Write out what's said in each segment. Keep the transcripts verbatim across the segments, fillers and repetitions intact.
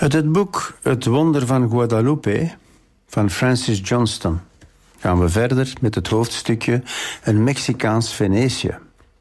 Uit het boek Het Wonder van Guadalupe van Francis Johnston gaan we verder met het hoofdstukje Een Mexicaans Venetië.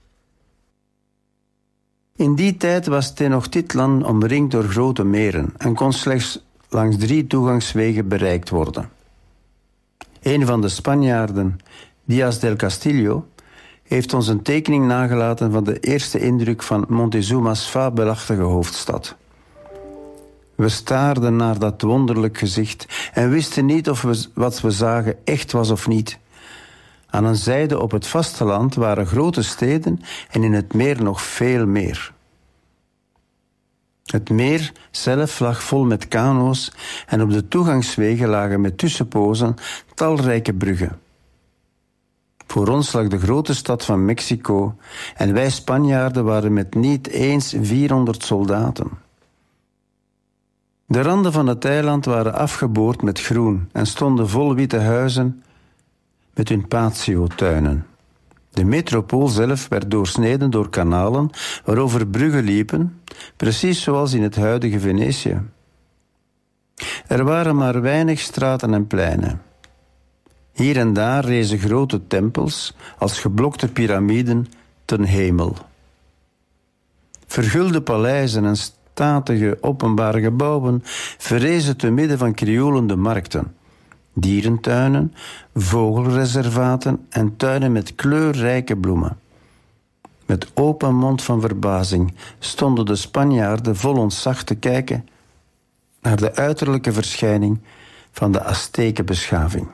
In die tijd was Tenochtitlan omringd door grote meren en kon slechts langs drie toegangswegen bereikt worden. Een van de Spanjaarden, Díaz del Castillo, heeft ons een tekening nagelaten van de eerste indruk van Montezuma's fabelachtige hoofdstad. We staarden naar dat wonderlijk gezicht en wisten niet of we, wat we zagen echt was of niet. Aan een zijde op het vasteland waren grote steden en in het meer nog veel meer. Het meer zelf lag vol met kano's en op de toegangswegen lagen met tussenpozen talrijke bruggen. Voor ons lag de grote stad van Mexico en wij Spanjaarden waren met niet eens vierhonderd soldaten. De randen van het eiland waren afgeboord met groen en stonden vol witte huizen met hun patio-tuinen. De metropool zelf werd doorsneden door kanalen waarover bruggen liepen, precies zoals in het huidige Venetië. Er waren maar weinig straten en pleinen. Hier en daar rezen grote tempels als geblokte piramiden ten hemel. Vergulde paleizen en statige openbare gebouwen verrezen te midden van krioelende markten, dierentuinen, vogelreservaten en tuinen met kleurrijke bloemen. Met open mond van verbazing stonden de Spanjaarden vol ontzag te kijken naar de uiterlijke verschijning van de Aztekenbeschaving.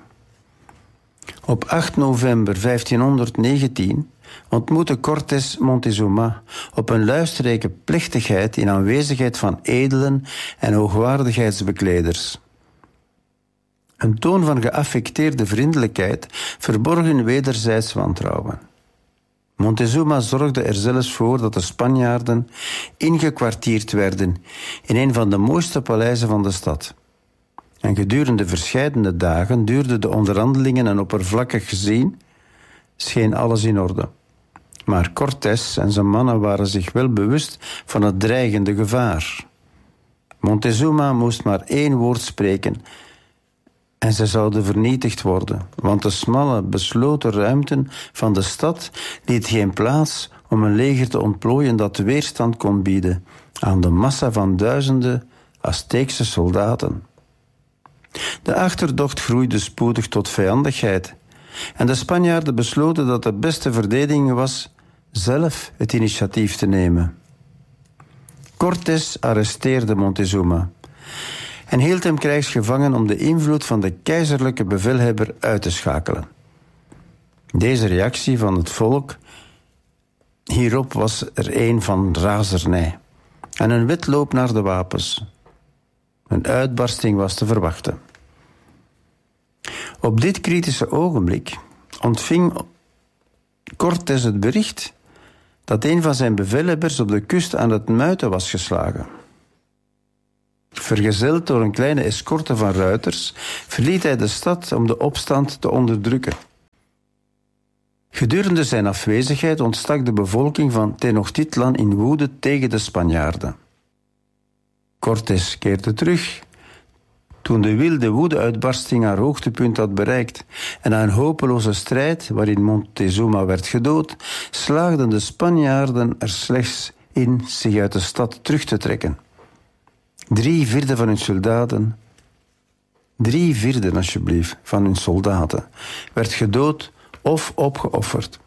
Op acht november vijftienhonderdnegentien ontmoette Cortés Montezuma op een luisterrijke plechtigheid in aanwezigheid van edelen en hoogwaardigheidsbekleders. Een toon van geaffecteerde vriendelijkheid verborg hun wederzijds wantrouwen. Montezuma zorgde er zelfs voor dat de Spanjaarden ingekwartierd werden in een van de mooiste paleizen van de stad. En gedurende verscheidene dagen duurden de onderhandelingen en oppervlakkig gezien scheen alles in orde. Maar Cortés en zijn mannen waren zich wel bewust van het dreigende gevaar. Montezuma moest maar één woord spreken en ze zouden vernietigd worden, want de smalle, besloten ruimten van de stad liet geen plaats om een leger te ontplooien dat weerstand kon bieden aan de massa van duizenden Azteekse soldaten. De achterdocht groeide spoedig tot vijandigheid en de Spanjaarden besloten dat de beste verdediging was zelf het initiatief te nemen. Cortés arresteerde Montezuma en hield hem krijgsgevangen om de invloed van de keizerlijke bevelhebber uit te schakelen. Deze reactie van het volk hierop was er een van razernij en een wedloop naar de wapens. Een uitbarsting was te verwachten. Op dit kritische ogenblik ontving Cortés het bericht dat een van zijn bevelhebbers op de kust aan het muiten was geslagen. Vergezeld door een kleine escorte van ruiters verliet hij de stad om de opstand te onderdrukken. Gedurende zijn afwezigheid ontstak de bevolking van Tenochtitlan in woede tegen de Spanjaarden. Cortés keerde terug toen de wilde woedeuitbarsting haar hoogtepunt had bereikt en na een hopeloze strijd waarin Montezuma werd gedood, slaagden de Spanjaarden er slechts in zich uit de stad terug te trekken. Drie vierde van hun soldaten, drie vierde alsjeblieft van hun soldaten, werd gedood of opgeofferd.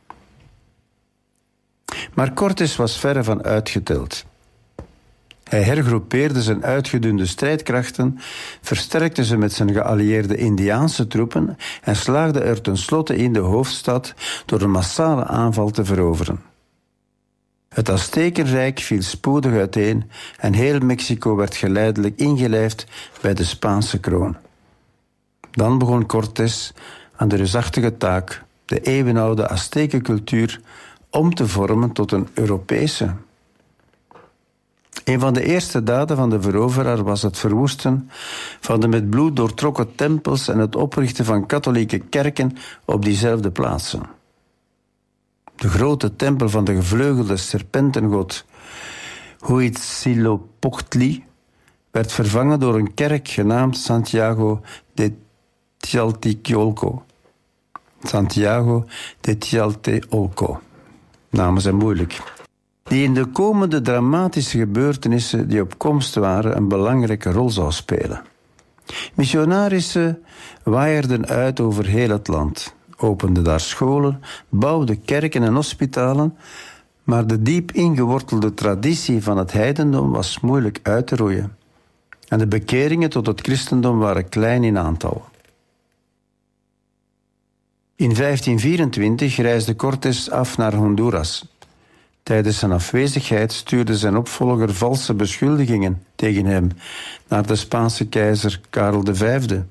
Maar Cortés was verre van uitgeteld. Hij hergroepeerde zijn uitgedunde strijdkrachten, versterkte ze met zijn geallieerde Indiaanse troepen en slaagde er tenslotte in de hoofdstad door een massale aanval te veroveren. Het Aztekenrijk viel spoedig uiteen en heel Mexico werd geleidelijk ingelijfd bij de Spaanse kroon. Dan begon Cortés aan de reusachtige taak de eeuwenoude Aztekencultuur om te vormen tot een Europese. Een van de eerste daden van de veroveraar was het verwoesten van de met bloed doortrokken tempels en het oprichten van katholieke kerken op diezelfde plaatsen. De grote tempel van de gevleugelde serpentengod Huitzilopochtli werd vervangen door een kerk genaamd Santiago de Tlatelolco. Santiago de Tlatelolco. Namen zijn moeilijk. Die in de komende dramatische gebeurtenissen die op komst waren een belangrijke rol zou spelen. Missionarissen waaierden uit over heel het land, openden daar scholen, bouwden kerken en hospitalen, maar de diep ingewortelde traditie van het heidendom was moeilijk uit te roeien. En de bekeringen tot het christendom waren klein in aantal. In vijftien vierentwintig reisde Cortés af naar Honduras. Tijdens zijn afwezigheid stuurde zijn opvolger valse beschuldigingen tegen hem naar de Spaanse keizer Karel de Vijfde.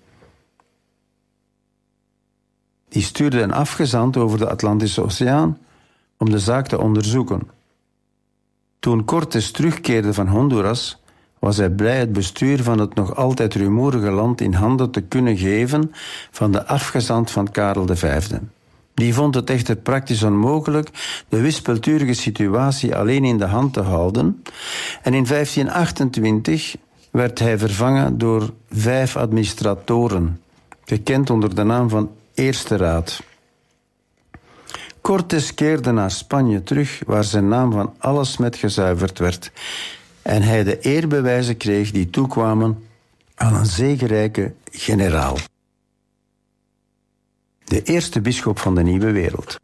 Die stuurde een afgezant over de Atlantische Oceaan om de zaak te onderzoeken. Toen Cortés terugkeerde van Honduras, was hij blij het bestuur van het nog altijd rumoerige land in handen te kunnen geven van de afgezant van Karel de Vijfde. Die vond het echter praktisch onmogelijk de wispelturige situatie alleen in de hand te houden en in vijftien achtentwintig werd hij vervangen door vijf administratoren, gekend onder de naam van Eerste Raad. Cortés keerde naar Spanje terug, waar zijn naam van alles met gezuiverd werd en hij de eerbewijzen kreeg die toekwamen aan een zegerijke generaal. De eerste bisschop van de Nieuwe Wereld.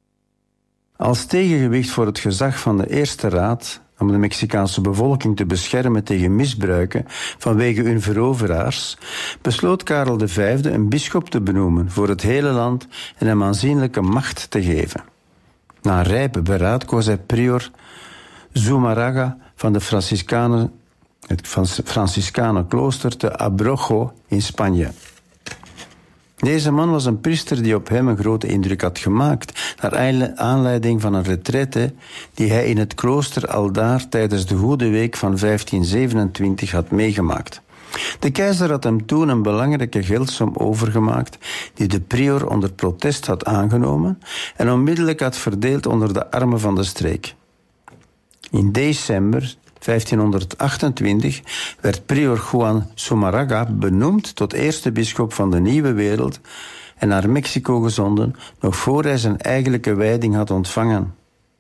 Als tegengewicht voor het gezag van de Eerste Raad om de Mexicaanse bevolking te beschermen tegen misbruiken vanwege hun veroveraars, besloot Karel de Vijfde een bisschop te benoemen voor het hele land en hem aanzienlijke macht te geven. Na rijpe beraad koos hij prior Zumarraga van de Franciscanen, het Franciscanenklooster te Abrojo in Spanje. Deze man was een priester die op hem een grote indruk had gemaakt, naar aanleiding van een retraite die hij in het klooster aldaar tijdens de Goede Week van vijftien zevenentwintig had meegemaakt. De keizer had hem toen een belangrijke geldsom overgemaakt, die de prior onder protest had aangenomen en onmiddellijk had verdeeld onder de armen van de streek. In december vijftienhonderdachtentwintig werd prior Juan Zumarraga benoemd tot eerste bisschop van de Nieuwe Wereld en naar Mexico gezonden, nog voor hij zijn eigenlijke wijding had ontvangen.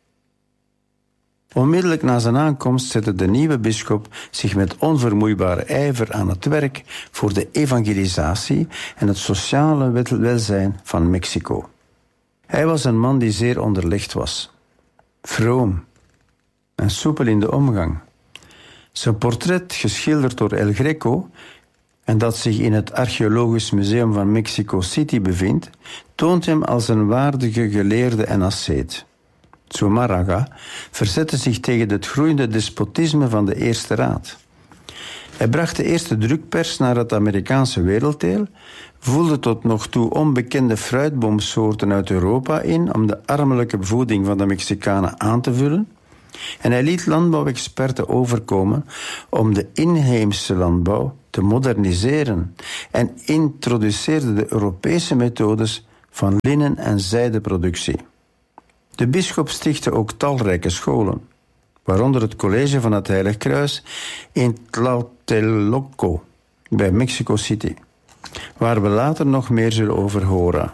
Onmiddellijk na zijn aankomst zette de nieuwe bisschop zich met onvermoeibare ijver aan het werk voor de evangelisatie en het sociale welzijn van Mexico. Hij was een man die zeer onderlegd was, vroom en soepel in de omgang. Zijn portret, geschilderd door El Greco en dat zich in het Archeologisch Museum van Mexico City bevindt, toont hem als een waardige geleerde en asceet. Zumarraga verzette zich tegen het groeiende despotisme van de Eerste Raad. Hij bracht de eerste drukpers naar het Amerikaanse werelddeel, voerde tot nog toe onbekende fruitboomsoorten uit Europa in om de armelijke voeding van de Mexicanen aan te vullen, en hij liet landbouwexperten overkomen om de inheemse landbouw te moderniseren en introduceerde de Europese methodes van linnen- en zijdeproductie. De bisschop stichtte ook talrijke scholen, waaronder het college van het Heilig Kruis in Tlatelolco bij Mexico City, waar we later nog meer zullen over horen.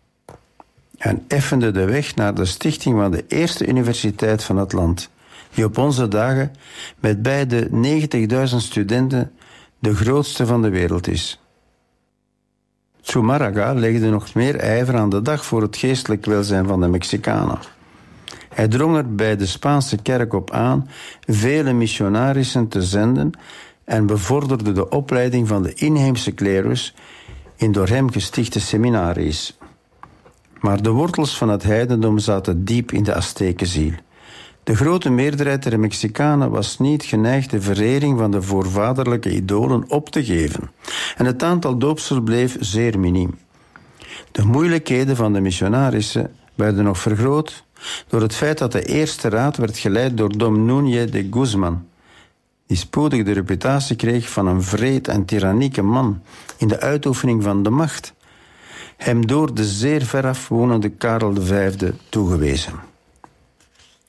En effende de weg naar de stichting van de eerste universiteit van het land, die op onze dagen met bij de negentigduizend studenten de grootste van de wereld is. Zumarraga legde nog meer ijver aan de dag voor het geestelijk welzijn van de Mexicanen. Hij drong er bij de Spaanse kerk op aan vele missionarissen te zenden en bevorderde de opleiding van de inheemse klerus in door hem gestichte seminaries. Maar de wortels van het heidendom zaten diep in de Aztekenziel. De grote meerderheid der Mexicanen was niet geneigd de verering van de voorvaderlijke idolen op te geven, en het aantal doopsels bleef zeer miniem. De moeilijkheden van de missionarissen werden nog vergroot door het feit dat de Eerste Raad werd geleid door Dom Núñez de Guzman, die spoedig de reputatie kreeg van een wreed en tyrannieke man in de uitoefening van de macht, hem door de zeer veraf wonende Karel de Vijfde toegewezen.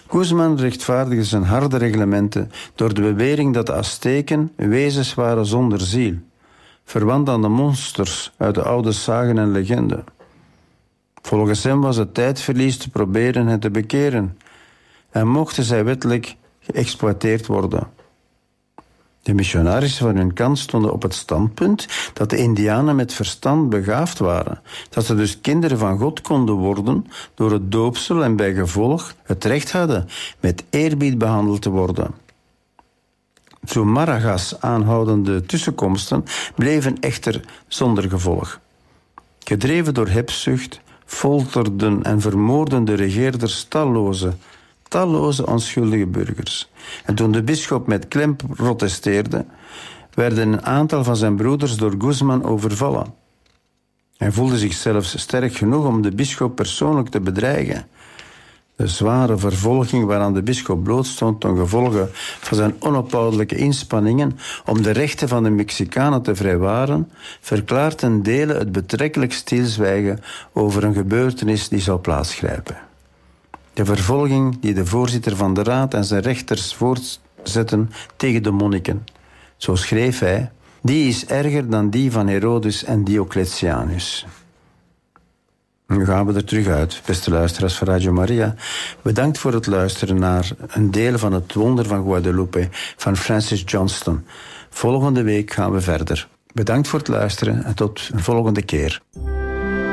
Guzman rechtvaardigde zijn harde reglementen door de bewering dat de Azteken wezens waren zonder ziel, verwant aan de monsters uit de oude sagen en legenden. Volgens hem was het tijdverlies te proberen hen te bekeren en mochten zij wettelijk geëxploiteerd worden. De missionarissen van hun kant stonden op het standpunt dat de Indianen met verstand begaafd waren, dat ze dus kinderen van God konden worden door het doopsel en bij gevolg het recht hadden met eerbied behandeld te worden. Zo Maraga's aanhoudende tussenkomsten bleven echter zonder gevolg. Gedreven door hebzucht folterden en vermoorden de regeerders talloze, talloze onschuldige burgers. En toen de bisschop met klem protesteerde, werden een aantal van zijn broeders door Guzman overvallen. Hij voelde zich zelfs sterk genoeg om de bisschop persoonlijk te bedreigen. De zware vervolging waaraan de bisschop blootstond ten gevolge van zijn onophoudelijke inspanningen om de rechten van de Mexicanen te vrijwaren, verklaart ten dele het betrekkelijk stilzwijgen over een gebeurtenis die zal plaatsgrijpen. De vervolging die de voorzitter van de raad en zijn rechters voortzetten tegen de monniken. Zo schreef hij, die is erger dan die van Herodes en Diocletianus. Nu gaan we er terug uit, beste luisteraars van Radio Maria. Bedankt voor het luisteren naar een deel van het wonder van Guadalupe van Francis Johnston. Volgende week gaan we verder. Bedankt voor het luisteren en tot een volgende keer.